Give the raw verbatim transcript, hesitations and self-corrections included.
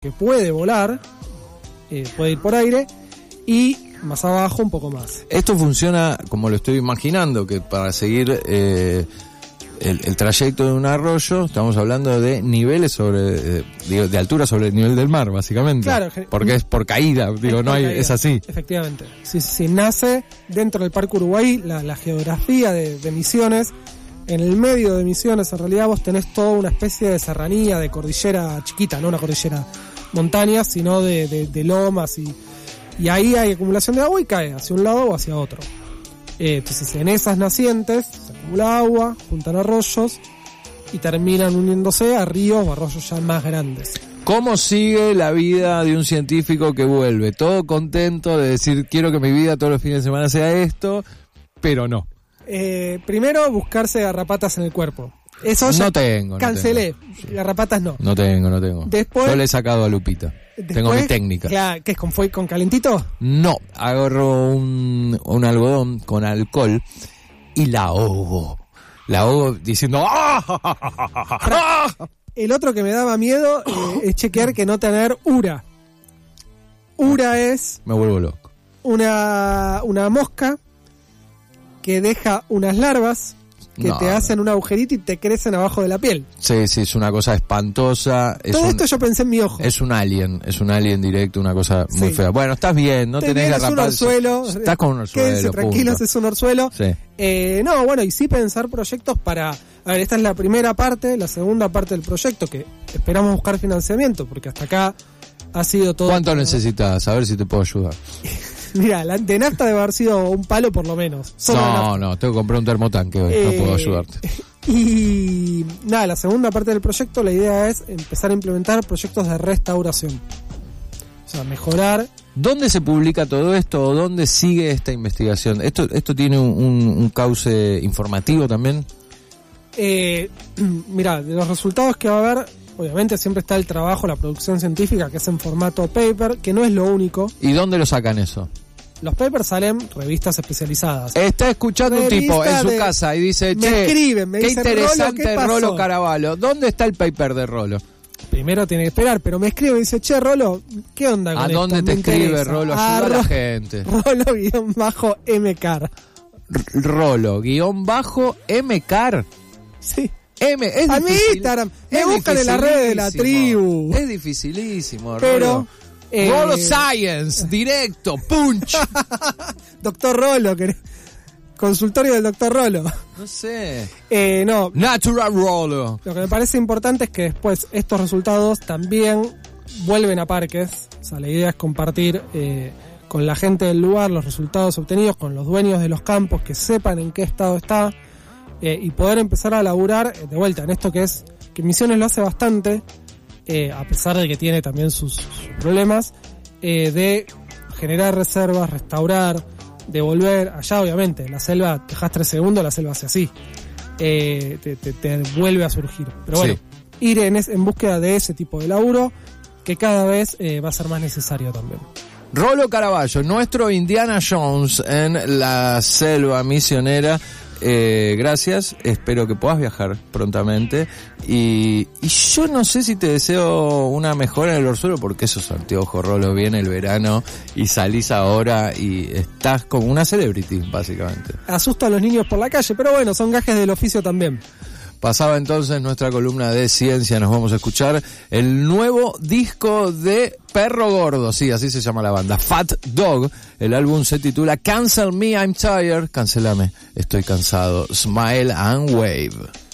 que puede volar, eh, puede ir por aire, y más abajo un poco más. Esto funciona como lo estoy imaginando, que para seguir eh, el, el trayecto de un arroyo, estamos hablando de niveles sobre, eh, digo, de altura sobre el nivel del mar, básicamente. Claro. Porque es por caída, digo, es no hay, caída. es así. Efectivamente. Si, si nace dentro del Parque Uruguay, la, la geografía de, de Misiones, en el medio de Misiones, en realidad vos tenés toda una especie de serranía, de cordillera chiquita, no una cordillera montañas, sino de, de, de lomas, y, y ahí hay acumulación de agua y cae hacia un lado o hacia otro. Eh, entonces en esas nacientes se acumula agua, juntan arroyos y terminan uniéndose a ríos o arroyos ya más grandes. ¿Cómo sigue la vida de un científico que vuelve? Todo contento de decir, quiero que mi vida todos los fines de semana sea esto, pero no. Eh, primero, buscarse garrapatas en el cuerpo. Eso ya no tengo. cancelé. No tengo. Sí. Garrapatas no. No tengo, no tengo. Después, yo le he sacado a Lupita. Después, tengo mi técnica. Claro, ¿qué es? ¿Con, fue, ¿Con calentito? No, agarro un, un algodón con alcohol y la ahogo. La ahogo diciendo ¡ah! El otro que me daba miedo eh, es chequear que no tener ura. Ura es... Me vuelvo loco. Una, una mosca que deja unas larvas que no, te hacen un agujerito y te crecen abajo de la piel. Sí, sí, es una cosa espantosa. Es Todo un, esto yo pensé en mi ojo. Es un alien, es un alien directo, una cosa sí. muy fea. Bueno, estás bien, no tenés garrapatas. Es un orzuelo. Estás con un orzuelo. Quédense tranquilos, punto. es un orzuelo. Sí. Eh, no, bueno, y sí pensar proyectos para... A ver, esta es la primera parte, la segunda parte del proyecto, que esperamos buscar financiamiento, porque hasta acá ha sido todo... ¿Cuánto necesitas? A ver si te puedo ayudar. Mira, la de nafta debe haber sido un palo por lo menos. No, no, tengo que comprar un termotanque hoy, eh, no puedo ayudarte. Y nada, la segunda parte del proyecto, la idea es empezar a implementar proyectos de restauración. O sea, mejorar. ¿Dónde se publica todo esto o dónde sigue esta investigación? ¿Esto esto tiene un, un, un cauce informativo también? Eh, mira, de los resultados que va a haber, obviamente siempre está el trabajo, la producción científica, que es en formato paper, que no es lo único. ¿Y dónde lo sacan eso? Los papers salen revistas especializadas. Está escuchando Revista un tipo en su de... casa y dice, me che, escriben, me qué dicen, interesante Rolo, ¿qué Rolo Caraballo. ¿Dónde está el paper de Rolo? Primero tiene que esperar, pero me escribe y dice, che, Rolo, ¿qué onda con ¿A esto? dónde te me escribe interesa. Rolo? Ayuda a, a la gente. Rolo guión bajo M C A R. Rolo guión bajo M C A R. Sí. M, es a difícil, mi Instagram. Me buscan en las redes de la tribu. Es dificilísimo, pero, Rolo. Eh, Rolo Science, directo, punch. Doctor Rolo, que... consultorio del Doctor Rolo. No sé. Eh, no. Natural Rolo. Lo que me parece importante es que después estos resultados también vuelven a parques. O sea, la idea es compartir eh, con la gente del lugar los resultados obtenidos, con los dueños de los campos, que sepan en qué estado está, eh, y poder empezar a laburar eh, de vuelta en esto que es, que Misiones lo hace bastante, eh, a pesar de que tiene también sus, sus problemas, eh, de generar reservas, restaurar, devolver. Allá obviamente, la selva, dejas tres segundos, la selva hace así, eh, te, te, te vuelve a surgir. Pero bueno, sí. ir en, es, en búsqueda de ese tipo de laburo, que cada vez eh, va a ser más necesario también. Rolo Caraballo, nuestro Indiana Jones en la selva misionera. Eh, gracias, espero que puedas viajar prontamente y, y yo no sé si te deseo una mejora en el orzuelo, porque esos anteojos, Rolo, viene el verano y salís ahora y estás como una celebrity básicamente. Asusta a los niños por la calle, pero bueno, son gajes del oficio también. Pasaba entonces nuestra columna de ciencia, nos vamos a escuchar el nuevo disco de Perro Gordo, sí, así se llama la banda, Fat Dog. El álbum se titula Cancel Me, I'm Tired, cancelame, estoy cansado, Smile and Wave.